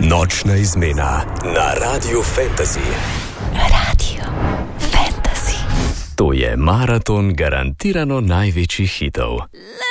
Nočna izmena na Radio Fantasy. Radio Fantasy. To je maraton garantirano največjih hitov.